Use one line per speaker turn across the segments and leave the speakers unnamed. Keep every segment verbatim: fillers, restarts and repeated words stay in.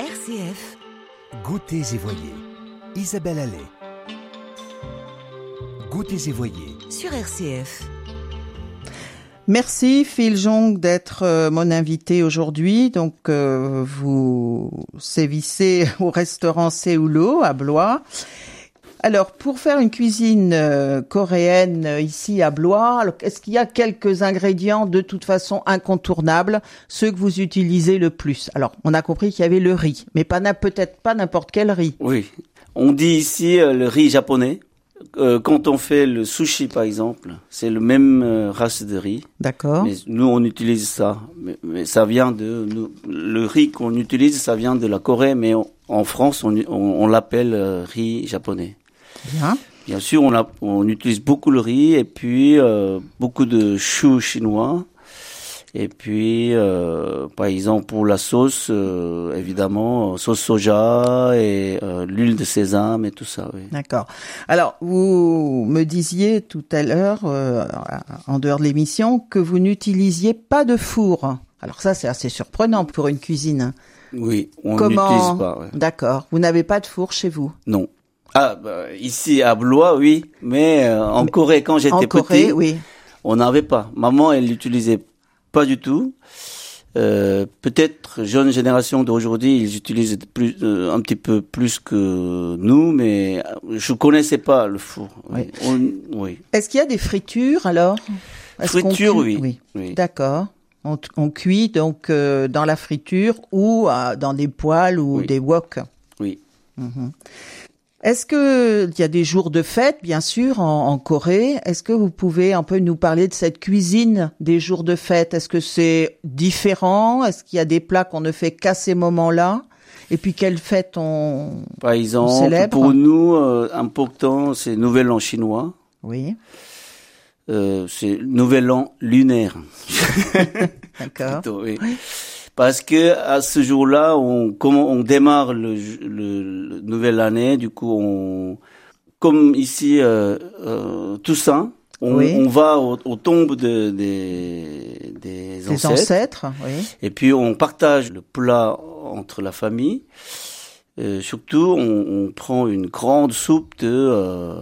R C F.
Goûtez et voyez. Isabelle Allais. Goûtez et voyez.
Sur R C F.
Merci Phil Jong d'être euh, mon invité aujourd'hui. Donc euh, vous sévissez au restaurant Seulo à Blois. Alors pour faire une cuisine euh, coréenne euh, ici à Blois, alors, est-ce qu'il y a quelques ingrédients de toute façon incontournables, ceux que vous utilisez le plus? Alors on a compris qu'il y avait le riz, mais pas peut-être pas n'importe quel riz.
Oui, on dit ici euh, le riz japonais. Euh, quand on fait le sushi, par exemple, c'est le même euh, race de riz.
D'accord.
Mais nous, on utilise ça. Mais, mais ça vient de... Nous, le riz qu'on utilise, ça vient de la Corée, mais on, en France, on, on, on l'appelle euh, riz japonais.
Bien.
Bien sûr, on, a, on utilise beaucoup le riz et puis euh, beaucoup de choux chinois. Et puis, euh, par exemple, pour la sauce, euh, évidemment, sauce soja et euh, l'huile de sésame et tout ça. Oui.
D'accord. Alors, vous me disiez tout à l'heure, euh, en dehors de l'émission, que vous n'utilisiez pas de four. Alors ça, c'est assez surprenant pour une cuisine.
Oui, on
Comment...
n'utilise pas. Ouais.
D'accord. Vous n'avez pas de four chez vous?
Non. Ah, bah, ici à Blois, oui, mais euh, en mais Corée, quand j'étais
en Corée,
petit,
oui.
on n'avait pas. Maman, elle l'utilisait pas du tout. Euh, peut-être jeune génération d'aujourd'hui, ils utilisent plus, euh, un petit peu plus que nous, mais je connaissais pas le four.
Oui.
On, oui.
Est-ce qu'il y a des fritures alors?
Friture, oui.
oui.
oui.
D'accord. On, on cuit donc euh, dans la friture ou euh, dans des poêles ou
oui.
des wok.
Oui.
Mm-hmm. Est-ce que il y a des jours de fête, bien sûr, en, en Corée? Est-ce que vous pouvez un peu nous parler de cette cuisine des jours de fête? Est-ce que c'est différent? Est-ce qu'il y a des plats qu'on ne fait qu'à ces moments-là? Et puis, quelle fête on,
Par exemple,
on célèbre?
Pour nous, euh, important, c'est Nouvel An chinois.
Oui.
Euh, c'est Nouvel An lunaire.
D'accord.
Plutôt, oui. Oui. Parce que à ce jour-là, on comment on démarre le, le, le nouvelle année. Du coup, on comme ici euh, euh, Toussaint, on, oui. on va au, au tombe de, des des
des
ancêtres.
ancêtres, oui.
Et puis on partage le plat entre la famille. Euh, surtout, on, on prend une grande soupe de euh,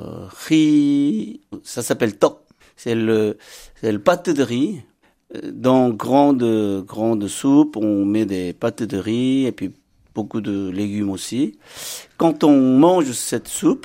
riz. Ça s'appelle tok. C'est le c'est le pâte de riz. Dans grande grande soupe, on met des pâtes de riz et puis beaucoup de légumes aussi. Quand on mange cette soupe,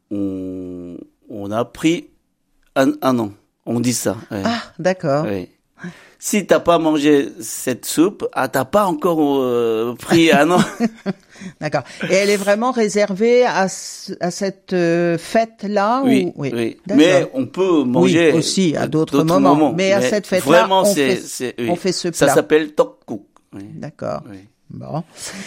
on on a pris un, un an. On dit ça. Ouais.
Ah, d'accord.
Ouais. Si t'as pas mangé cette soupe, ah t'as pas encore euh, pris un an.
D'accord. Et elle est vraiment réservée à, à cette euh, fête-là?
Oui,
ou... oui.
oui. Mais on peut manger
oui, aussi à d'autres, d'autres moments. moments. Mais, mais à cette fête-là,
vraiment,
on,
c'est,
fait,
c'est, oui.
on fait ce plat.
Ça s'appelle tteokguk. Oui.
D'accord.
Oui.
Bon.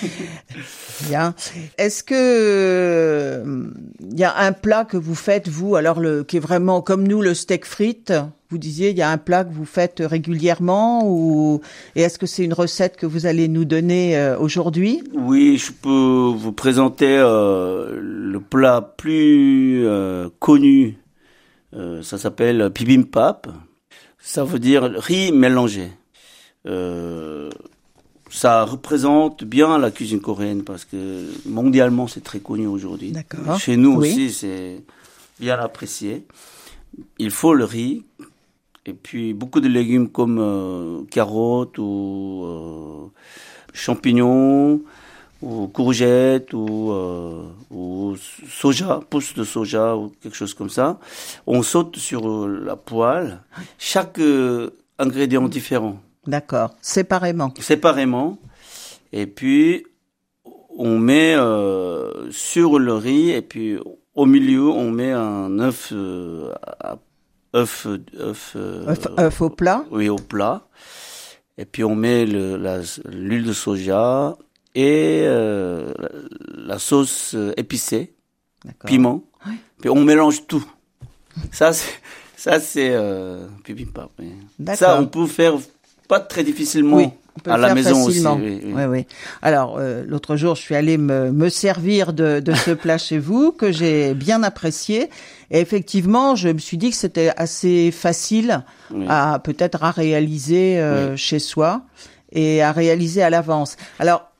Bien. Est-ce que il y a un plat que vous faites, vous, alors le, qui est vraiment comme nous, le steak frites? Vous disiez, il y a un plat que vous faites régulièrement, ou et est-ce que c'est une recette que vous allez nous donner euh, aujourd'hui?
Oui, je peux vous présenter euh, le plat plus euh, connu. Euh, ça s'appelle bibimbap. Ça veut dire riz mélangé. Euh, ça représente bien la cuisine coréenne parce que mondialement c'est très connu aujourd'hui.
D'accord.
Chez nous
oui.
aussi c'est bien apprécié. Il faut le riz. Et puis beaucoup de légumes comme euh, carottes ou euh, champignons ou courgettes ou, euh, ou soja, pousses de soja ou quelque chose comme ça. On saute sur la poêle, chaque euh, ingrédient différent.
D'accord, séparément.
Séparément. Et puis on met euh, sur le riz et puis au milieu on met un œuf euh, à œuf, œuf, euh,
œuf, œuf au plat.
Oui, au plat. Et puis on met le, la, l'huile de soja et euh, la, la sauce épicée, d'accord. Piment. Oui. Puis on mélange tout. Ça, c'est, ça c'est euh, bibimbap. Oui. Ça, on peut faire pas très difficilement.
Oui. On peut
à
le
la
faire
maison
facilement.
aussi. Oui, oui.
oui, oui. Alors, euh, l'autre jour, je suis allée me, me servir de, de ce plat chez vous, que j'ai bien apprécié. Et effectivement, je me suis dit que c'était assez facile oui. à peut-être à réaliser euh, oui. chez soi et à réaliser à l'avance. Alors,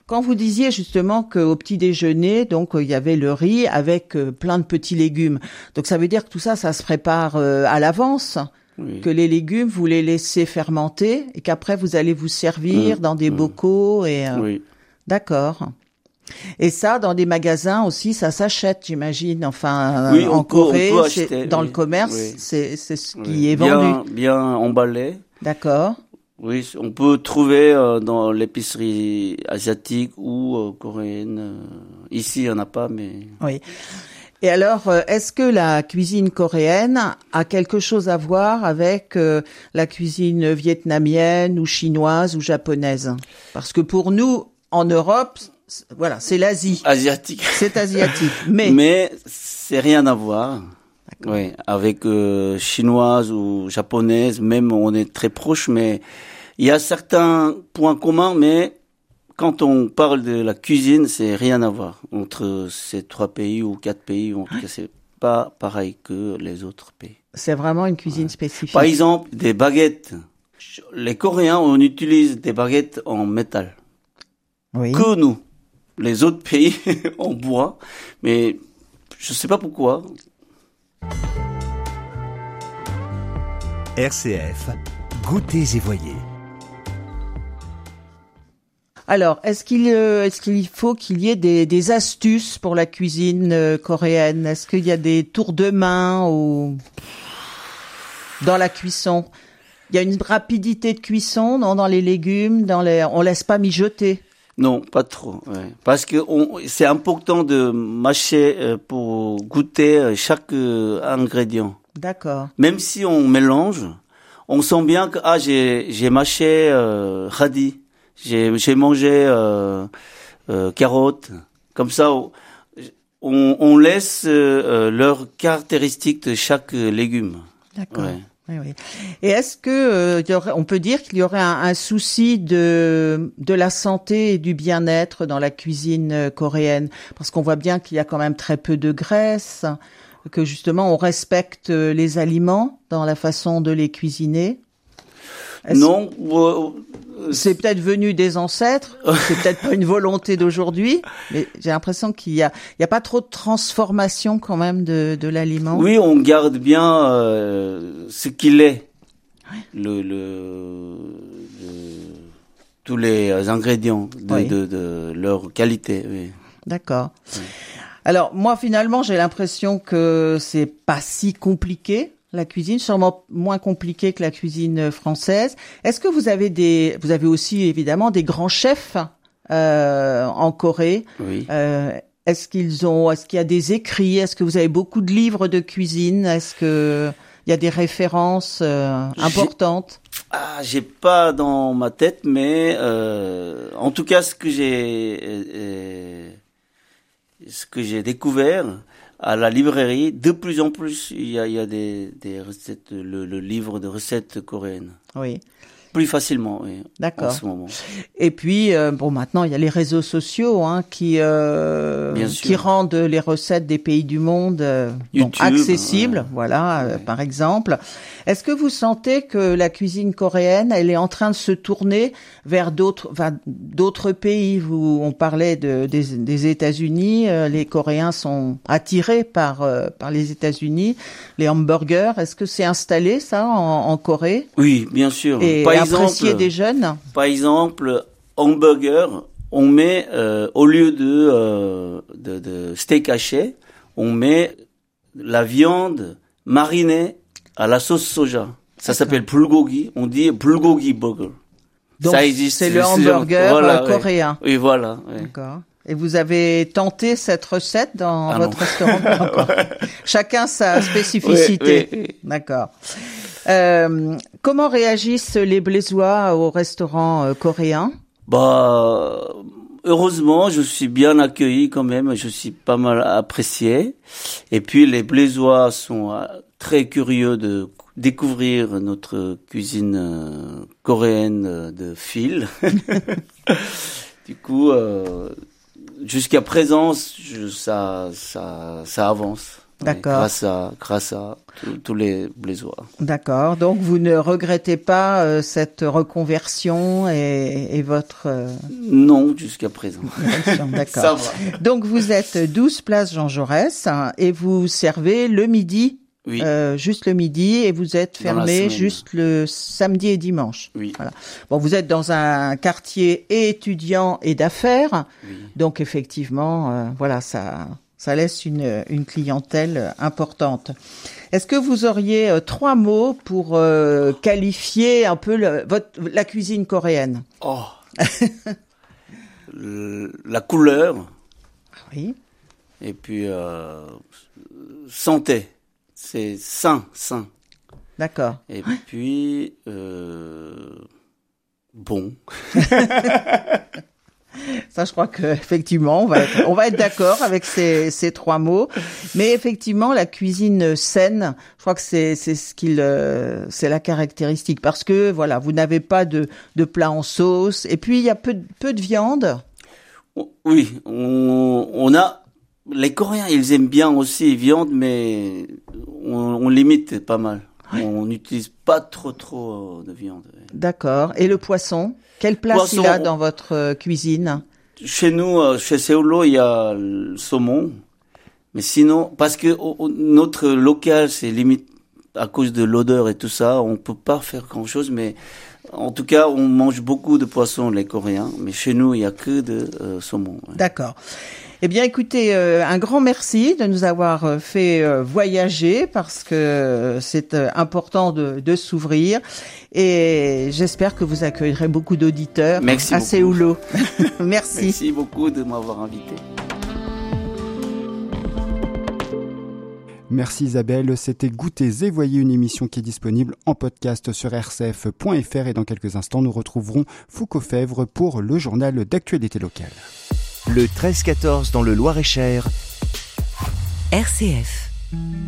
Quand vous disiez justement qu'au petit déjeuner, donc il y avait le riz avec euh, plein de petits légumes. Donc ça veut dire que tout ça, ça se prépare euh, à l'avance,
Oui.
que les légumes vous les laissez fermenter et qu'après vous allez vous servir
Mmh,
dans des
mmh.
bocaux et euh,
Oui.
d'accord. Et ça, dans des magasins aussi, ça s'achète, j'imagine. Enfin,
Oui,
euh,
on
en
peut- on
Corée,
peut
c'est
acheter,
dans
oui,
le commerce,
oui.
c'est c'est ce qui
Oui.
est
bien,
vendu.
Bien emballé.
D'accord.
Oui, on peut trouver euh, dans l'épicerie asiatique ou euh, coréenne. euh, Ici, il n'y en a pas, mais...
Oui. Et alors, euh, est-ce que la cuisine coréenne a quelque chose à voir avec euh, la cuisine vietnamienne ou chinoise ou japonaise? Parce que pour nous, en Europe, c- voilà, c'est l'Asie,
Asiatique.
c'est asiatique. Mais,
Mais c'est rien à voir. Oui, avec euh, chinoise ou japonaise, même on est très proche, mais il y a certains points communs, mais quand on parle de la cuisine, c'est rien à voir entre ces trois pays ou quatre pays. En tout cas, c'est pas pareil que les autres pays.
c'est vraiment une cuisine spécifique.
Par exemple, des baguettes. Les Coréens, on utilise des baguettes en métal.
Oui.
Que nous. Les autres pays, en bois. Mais je sais pas pourquoi.
R C F, goûtez et voyez.
Alors, est-ce qu'il euh, est-ce qu'il faut qu'il y ait des, des astuces pour la cuisine euh, coréenne? Est-ce qu'il y a des tours de main ou dans la cuisson? Il y a une rapidité de cuisson, non, dans les légumes, dans les on laisse pas mijoter.
Non, pas trop. Ouais. Parce que on, c'est important de mâcher euh, pour goûter euh, chaque euh, ingrédient.
D'accord.
Même si on mélange, on sent bien que ah j'ai j'ai mâché euh, radis, j'ai j'ai mangé euh, euh, carottes. Comme ça, on on laisse euh, leurs caractéristiques de chaque euh, légume.
D'accord.
Ouais.
Oui, oui. Et est-ce que euh, il y aurait, on peut dire qu'il y aurait un, un souci de de la santé et du bien-être dans la cuisine euh, coréenne, parce qu'on voit bien qu'il y a quand même très peu de graisse, que justement on respecte euh, les aliments dans la façon de les cuisiner. Est-ce-
Non, euh,
C'est peut-être venu des ancêtres, c'est peut-être pas une volonté d'aujourd'hui, mais j'ai l'impression qu'il y a il y a pas trop de transformation quand même de de l'aliment.
oui, on garde bien euh, ce qu'il est, le, le, le- tous les ingrédients de,
Oui.
de, de leur qualité. Oui.
D'accord. Alors moi finalement j'ai l'impression que c'est pas si compliqué la cuisine, sûrement moins compliqué que la cuisine française. Est-ce que vous avez des, vous avez aussi évidemment des grands chefs euh, en Corée.
Oui.
Euh, est-ce qu'ils ont, est-ce qu'il y a des écrits? Est-ce que vous avez beaucoup de livres de cuisine? Est-ce que il y a des références euh, importantes?
Ah, j'ai pas dans ma tête, mais euh, en tout cas, ce que j'ai, euh, ce que j'ai découvert à la librairie, de plus en plus, il y a, il y a des, des recettes, le, le livre de recettes coréennes.
Oui.
Plus facilement, oui,
D'accord.
en ce moment.
Et puis euh, bon, maintenant il y a les réseaux sociaux hein, qui euh,
Bien sûr.
qui rendent les recettes des pays du monde euh, bon,
YouTube,
accessibles.
ouais.
Voilà, euh,
Ouais.
par exemple. Est-ce que vous sentez que la cuisine coréenne, elle est en train de se tourner vers d'autres, enfin, d'autres pays? Vous, on parlait de, des, des États-Unis. euh, les Coréens sont attirés par euh, par les États-Unis. Les hamburgers, est-ce que c'est installé ça en, en Corée
Oui, bien sûr.
et
Par
apprécié
exemple,
des jeunes?
Par exemple, hamburger, on met euh, au lieu de, euh, de de steak haché, on met la viande marinée à la sauce soja. Ça
D'accord.
s'appelle bulgogi. On dit bulgogi burger.
Donc,
Ça existe.
c'est le
C'est-
hamburger
voilà,
euh,
ouais.
coréen.
Oui, voilà. ouais.
D'accord. Et vous avez tenté cette recette dans
Ah
votre
non.
restaurant? Pas encore. Chacun sa spécificité.
Oui, oui, oui.
D'accord. Euh, comment réagissent les Blésois au restaurant euh, coréen?
Bah, heureusement, je suis bien accueilli quand même. Je suis pas mal apprécié. Et puis, les Blésois sont euh, très curieux de découvrir notre cuisine euh, coréenne euh, de fil. Du coup, euh, jusqu'à présent, je, ça, ça, ça avance.
D'accord.
Ouais, grâce à, grâce à tous les blésois.
D'accord. Donc, vous ne regrettez pas euh, cette reconversion et, et votre... Euh...
Non, jusqu'à présent.
D'accord.
Ça va.
Donc, vous êtes douze place Jean Jaurès hein, et vous servez le midi.
Oui.
Euh, juste le midi et vous êtes fermé juste le samedi et dimanche.
Oui.
Voilà. Bon, vous êtes dans un quartier étudiant et d'affaires,
oui. Donc
effectivement, euh, voilà, ça, ça laisse une, une clientèle importante. Est-ce que vous auriez euh, trois mots pour euh, qualifier un peu le, votre, la cuisine coréenne?
Oh. le, la couleur.
Oui.
Et puis euh, santé. C'est sain, sain.
D'accord.
Et puis, euh, bon.
Ça, je crois que effectivement, on va être, on va être d'accord avec ces, ces trois mots. Mais effectivement, la cuisine saine, je crois que c'est, c'est ce qu'il, euh, c'est la caractéristique, parce que voilà, vous n'avez pas de, de plat en sauce, et puis il y a peu, peu de viande.
Oui, on, on a. Les Coréens, ils aiment bien aussi les viandes, mais on, on limite pas mal. Oui. On n'utilise pas trop trop de viande.
D'accord. Et le poisson, quelle place poisson, il a dans votre euh, cuisine?
Chez nous, euh, chez Seoulo, il y a le saumon. Mais sinon, parce que oh, notre local, c'est limite à cause de l'odeur et tout ça, on peut pas faire grand chose, mais en tout cas, on mange beaucoup de poissons, les Coréens. Mais chez nous, il y a que de euh, saumon. Ouais.
D'accord. Eh bien, écoutez, euh, un grand merci de nous avoir fait euh, voyager parce que euh, c'est euh, important de, de s'ouvrir et j'espère que vous accueillerez beaucoup d'auditeurs
merci
à
beaucoup.
Seoulo. Merci.
Merci beaucoup de m'avoir invité.
Merci Isabelle, c'était Goûtez et Voyez, une émission qui est disponible en podcast sur r c f point f r et dans quelques instants nous retrouverons Foucault Fèvre pour le journal d'actualité locale.
Le treize quatorze dans le Loir-et-Cher.
R C F.